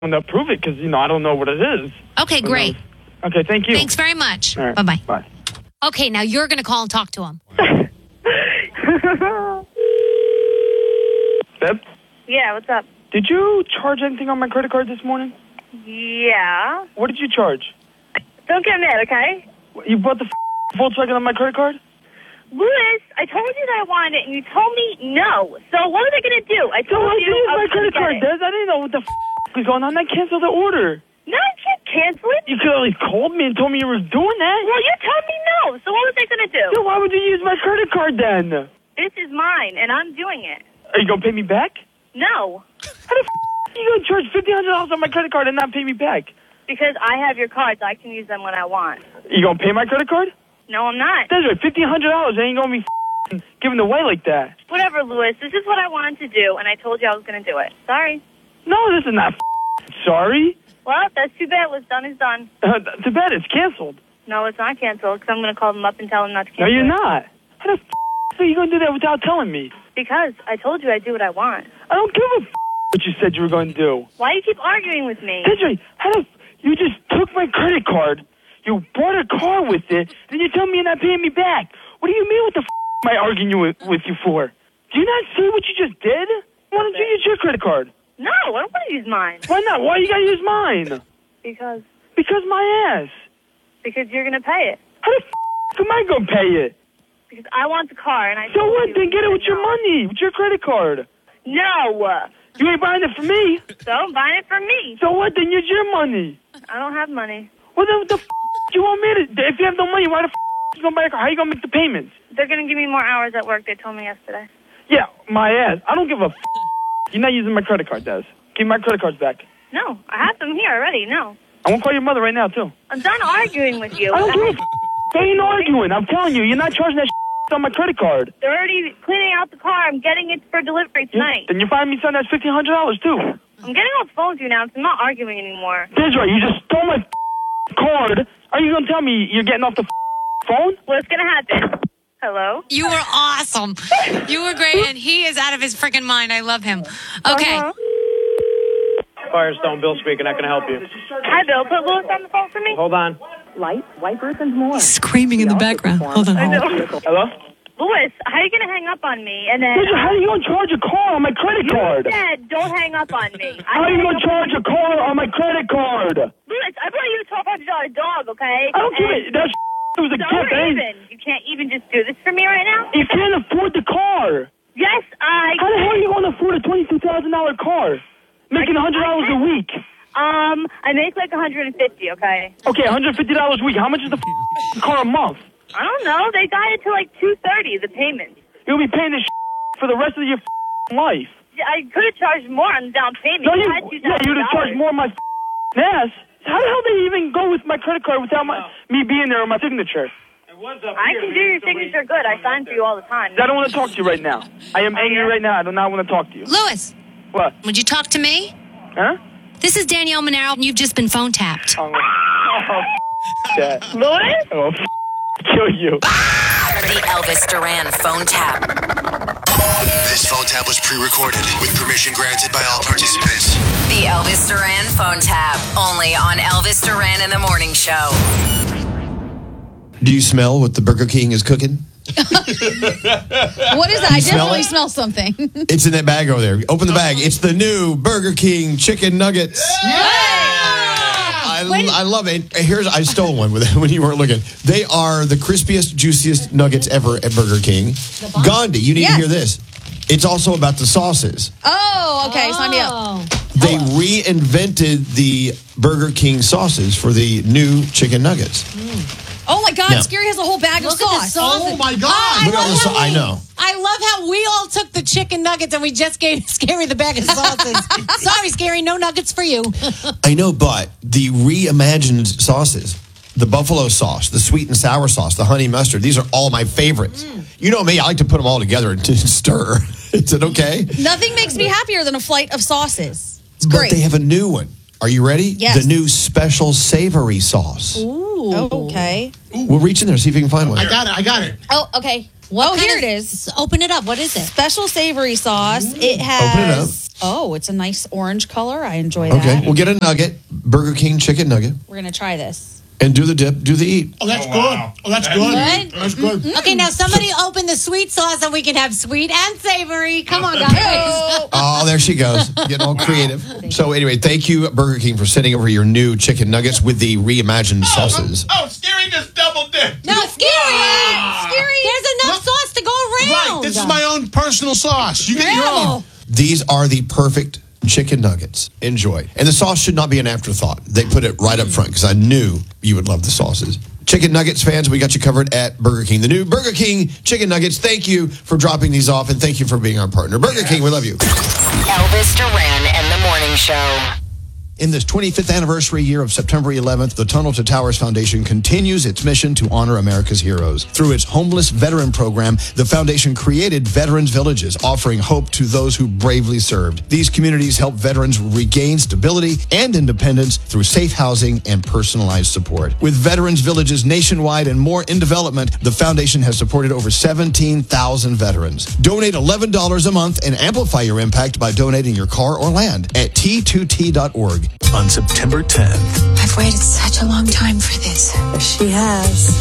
to approve it because, I don't know what it is. Okay, great. Okay, thank you. Thanks very much. All right. Bye-bye. Bye. Okay, now you're going to call and talk to him. Deb, Yeah, what's up? did you charge anything on my credit card this morning? Yeah. What did you charge? Don't get mad, okay? You bought the Volkswagen on my credit card? Louis, I told you that I wanted it, and you told me no. So what was I going to do? I told I you used I my was credit gonna card, get it. Des. I didn't know what the was going on. I canceled the order. No, you can't cancel it. You could at least called me and told me you were doing that. Well, you told me no. So what was I going to do? So why would you use my credit card then? This is mine, and I'm doing it. Are you going to pay me back? No, How the are you going to charge $1,500 on my credit card and not pay me back? because I have your cards. I can use them when I want. You going to pay my credit card? No, I'm not. Desiree, $1,500 ain't going to be giving away like that. Whatever, Louis. This is what I wanted to do, and I told you I was going to do it. Sorry. No, this is not sorry. Well, that's too bad. What's done is done. Too bad it's canceled. No, it's not canceled, because I'm going to call them up and tell them not to cancel No, you're it. not. How the are you going to do that without telling me? Because I told you I do what I want. I don't give a what you said you were going to do. Why do you keep arguing with me? Desiree, how the you just took my credit card, you bought a car with it, then you tell me you're not paying me back. What do you mean what the am I arguing with you for? Do you not see what you just did? Why don't you use your credit card? No, I don't want to use mine. Why not? Why you got to use mine? Because Because my ass. you're going to pay it. How the am I going to pay it? Because I want the car, and I So told what? you Then get it with your no. money, with your credit card. No. You ain't buying it for me. So I'm buying it for me. So what? Then use your money. I don't have money. Well, then the you want me to? If you have no money, why the you gonna buy a car? How you gonna make the payments? They're going to give me more hours at work, they told me yesterday. Yeah, my ass. I don't give a You're not using my credit card, Des. Give me my credit cards back. No, I have them here already. No. I won't call your mother right now, too. I'm done arguing with you. I don't give a They ain't arguing. I'm telling you, you're not charging that on my credit card. They're already cleaning out the car. I'm getting it for delivery tonight. Then you find me something that's $1,500, too. I'm getting off the phone with you now, so I'm not arguing anymore. Desiree, you just stole my card. Are you gonna tell me you're getting off the phone? What's going to happen? Hello? You were awesome. You were great, and he is out of his freaking mind. I love him. Okay. Uh-huh. Firestone, Bill speaking. How can I help you? Hi, Bill. Put Louis on the phone for me. Hold on. Lights, wipers, and more. Screaming in the background. Hold on. I know. Hello? Louis, how are you going to hang up on me? And then Desiree, how are you gonna charge a car on my credit card? Dad, don't hang up on me. How are you gonna charge a car on my credit card? Louis, I bought you a $1,200 dog, okay? I don't give it. That was a So gift. we're ain't- even. You can't even just do this for me right now? You can't afford the car. Yes, How the hell are you going to afford a $22,000 car? Making $100 a week. I make like $150, okay? Okay, $150 a week. How much is the car a month? I don't know. They got it to like $230, the payment. You'll be paying this for the rest of your life. I could have charged more on the down payment. No, I had you'd have charged $2,000. more of my ass. How the hell they even go with my credit card without me being there on my signature? I can do your signature good. I sign for you all the time. I don't want to talk to you right now. I am angry right now. I do not want to talk to you. Louis, What? would you talk to me? Huh? This is Danielle Monaro, and you've just been phone tapped. Oh, that. Louis? Oh, kill you. The Elvis Duran phone tap. This phone tap was pre-recorded with permission granted by all participants. The Elvis Duran phone tap. Only on Elvis Duran in the Morning Show. Do you smell what the Burger King is cooking? What is that? I smell definitely it? smell something. It's in that bag over there. Open the bag. It's the new Burger King chicken nuggets. I love it. I stole one when you weren't looking. They are the crispiest, juiciest nuggets ever at Burger King. Gandhi, you need to hear this. It's also about the sauces. Oh, okay. Sign me up. They reinvented the Burger King sauces for the new chicken nuggets. Oh my God, Now- Scary has a whole bag of Look at the sauce. sauce. Oh my God! I Look at all love the how I know. I love how we all took the chicken nuggets and we just gave Scary the bag of sauces. Sorry, Scary, no nuggets for you. I know, but the reimagined sauces, the buffalo sauce, the sweet and sour sauce, the honey mustard, these are all my favorites. You know me, I like to put them all together and to stir. Is it okay? Nothing makes me happier than a flight of sauces. It's But great. they have a new one. Are you ready? Yes. The new special savory sauce. Ooh. Ooh. Okay. We'll reach in there, see if you can find one. I got it. Oh, okay. Here it is. Open it up. What is it? Special savory sauce. It has. Oh, it's a nice orange color. I enjoy that. Okay, we'll get a nugget, Burger King chicken nugget, We're going to try this. and do the dip, do the eat. Oh, that's good. Oh, that's good. That's good. Okay, now somebody open the sweet sauce and we can have sweet and savory. Come on, guys. Oh, there she goes, getting all creative. So anyway, thank you, Burger King, for sending over your new chicken nuggets with the reimagined sauces. Oh, Scary just double dipped. No, Scary. There's enough sauce to go around. Right, this is my own personal sauce. You get your own. These are the perfect chicken nuggets. Enjoy. And the sauce should not be an afterthought. They put it right up front because I knew you would love the sauces. Chicken Nuggets fans, we got you covered at Burger King. The new Burger King Chicken Nuggets. Thank you for dropping these off, and thank you for being our partner. Burger King, we love you. Elvis Duran and the Morning Show. In this 25th anniversary year of September 11th, the Tunnel to Towers Foundation continues its mission to honor America's heroes. Through its Homeless Veteran Program, the foundation created Veterans Villages, offering hope to those who bravely served. These communities help veterans regain stability and independence through safe housing and personalized support. With Veterans Villages nationwide and more in development, the foundation has supported over 17,000 veterans. Donate $11 a month and amplify your impact by donating your car or land at T2T.org. On September 10th, I've waited such a long time for this. She has.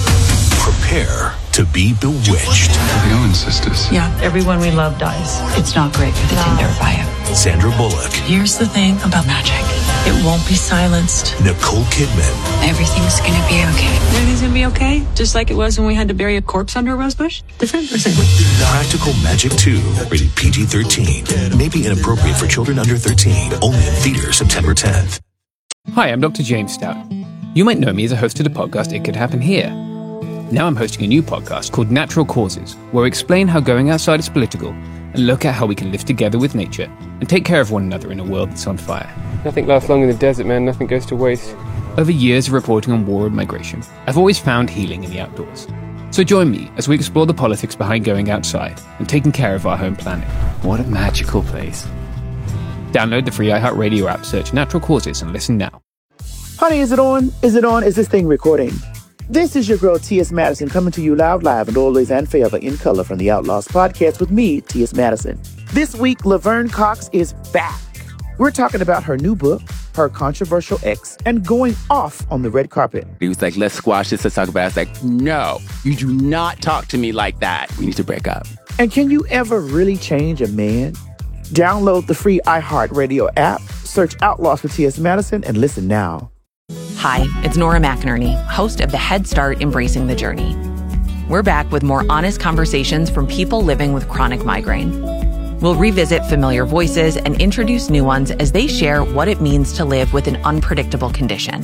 prepare to be bewitched. How's it going, sisters? Yeah, everyone we love dies. It's not great for the Tinder bio. Sandra Bullock. Here's the thing about magic. It won't be silenced. Nicole Kidman. Everything's gonna be okay. Everything's gonna be okay? Just like it was when we had to bury a corpse under a rose bush? Different or same? Practical Magic 2, rated PG-13. May be inappropriate for children under 13. Only in theaters September 10th. Hi, I'm Dr. James Stout. You might know me as a host of the podcast It Could Happen Here. Now I'm hosting a new podcast called Natural Causes, where we explain how going outside is political and look at how we can live together with nature and take care of one another in a world that's on fire. Nothing lasts long in the desert, man. Nothing goes to waste. Over years of reporting on war and migration, I've always found healing in the outdoors. So join me as we explore the politics behind going outside and taking care of our home planet. What a magical place. Download the free iHeartRadio app, search Natural Causes, and listen now. Honey, is it on? Is it on? Is this thing recording? This is your girl, T.S. Madison, coming to you loud, live, and always and forever in color from the Outlaws podcast with me, T.S. Madison. This week, Laverne Cox is back. We're talking about her new book, her controversial ex, and going off on the red carpet. He was like, let's squash this, let's talk about it. I was like, no, you do not talk to me like that. We need to break up. And can you ever really change a man? Download the free iHeartRadio app, search Outlaws with T.S. Madison, and listen now. Hi, it's Nora McInerney, host of the Head Start Embracing the Journey. We're back with more honest conversations from people living with chronic migraine. We'll revisit familiar voices and introduce new ones as they share what it means to live with an unpredictable condition.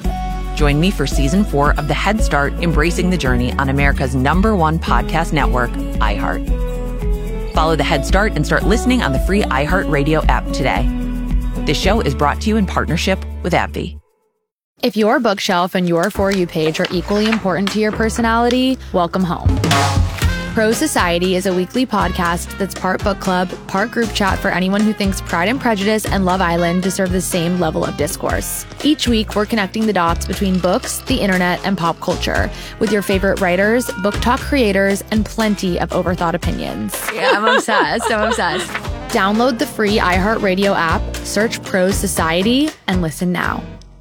Join me for Season 4 of the Head Start Embracing the Journey on America's #1 podcast network, iHeart. Follow the Head Start and start listening on the free iHeartRadio app today. This show is brought to you in partnership with AbbVie. If your bookshelf and your For You page are equally important to your personality, welcome home. Pro Society is a weekly podcast that's part book club, part group chat for anyone who thinks Pride and Prejudice and Love Island deserve the same level of discourse. Each week, we're connecting the dots between books, the internet, and pop culture with your favorite writers, book talk creators, and plenty of overthought opinions. Yeah, I'm obsessed. Download the free iHeartRadio app, search Pro Society, and listen now.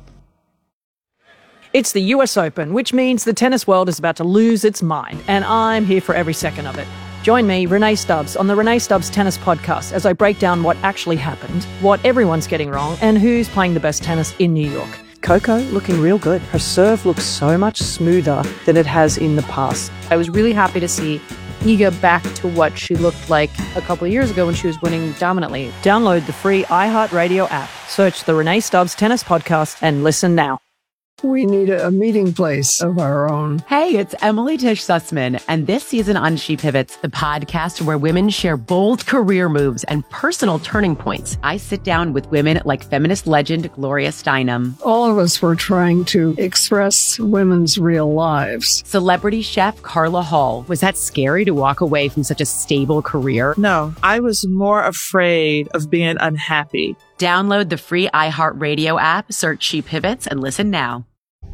It's the US Open, which means the tennis world is about to lose its mind, and I'm here for every second of it. Join me, Renee Stubbs, on the Renee Stubbs Tennis Podcast as I break down what actually happened, what everyone's getting wrong, and who's playing the best tennis in New York. Coco looking real good. Her serve looks so much smoother than it has in the past. I was really happy to see Iga back to what she looked like a couple of years ago when she was winning dominantly. Download the free iHeartRadio app, search the Renee Stubbs Tennis Podcast, and listen now. We need a meeting place of our own. Hey, it's Emily Tish Sussman, and this season on She Pivots, the podcast where women share bold career moves and personal turning points. I sit down with women like feminist legend Gloria Steinem. All of us were trying to express women's real lives. Celebrity chef Carla Hall. Was that scary to walk away from such a stable career? No, I was more afraid of being unhappy. Download the free iHeartRadio app, search She Pivots, and listen now.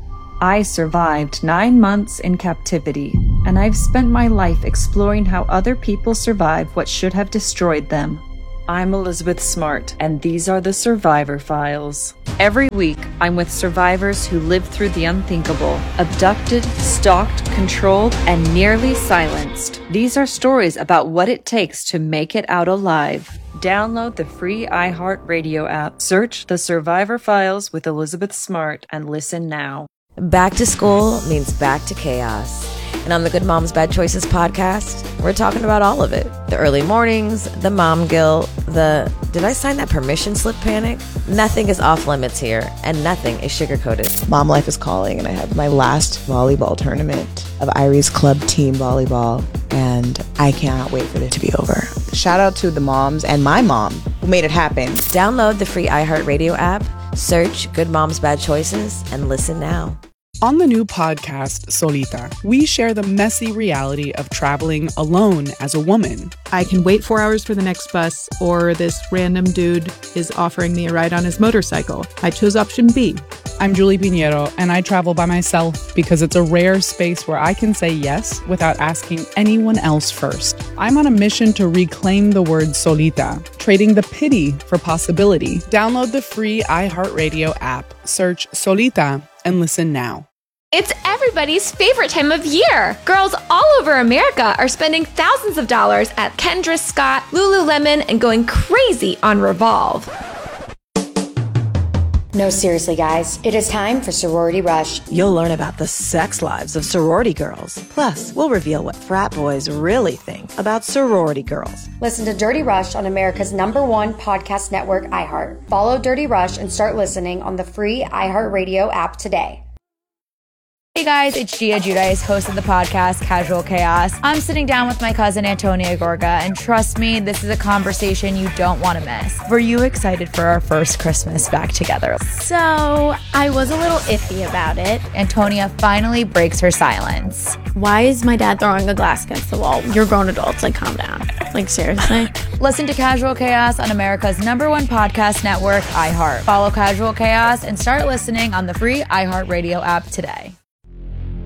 I survived 9 months in captivity, and I've spent my life exploring how other people survive what should have destroyed them. I'm Elizabeth Smart, and these are the Survivor Files. Every week, I'm with survivors who lived through the unthinkable, abducted, stalked, controlled, and nearly silenced. These are stories about what it takes to make it out alive. Download the free iHeartRadio app, search The Survivor Files with Elizabeth Smart, and listen now. Back to school means back to chaos. And on the Good Moms Bad Choices podcast, we're talking about all of it. The early mornings, the mom guilt, the did I sign that permission slip panic? Nothing is off limits here, and nothing is sugar-coated. Mom life is calling, and I have my last volleyball tournament of Irie's club team volleyball, and I cannot wait for it to be over. Shout out to the moms and my mom who made it happen. Download the free iHeartRadio app, search Good Moms Bad Choices, and listen now. On the new podcast, Solita, we share the messy reality of traveling alone as a woman. I can wait 4 hours for the next bus, or this random dude is offering me a ride on his motorcycle. I chose option B. I'm Julie Pinheiro, and I travel by myself because it's a rare space where I can say yes without asking anyone else first. I'm on a mission to reclaim the word solita, trading the pity for possibility. Download the free iHeartRadio app, search Solita, and listen now. It's everybody's favorite time of year. Girls all over America are spending thousands of dollars at Kendra Scott, Lululemon, and going crazy on Revolve. No, seriously, guys. It is time for Sorority Rush. You'll learn about the sex lives of sorority girls. Plus, we'll reveal what frat boys really think about sorority girls. Listen to Dirty Rush on America's #1 podcast network, iHeart. Follow Dirty Rush and start listening on the free iHeartRadio app today. Hey guys, it's Gia Giudice, host of the podcast Casual Chaos. I'm sitting down with my cousin Antonia Gorga, and trust me, this is a conversation you don't want to miss. Were you excited for our first Christmas back together? So, I was a little iffy about it. Antonia finally breaks her silence. Why is my dad throwing a glass against the wall? You're grown adults, like calm down. Like seriously? Listen to Casual Chaos on America's #1 podcast network, iHeart. Follow Casual Chaos and start listening on the free iHeartRadio app today.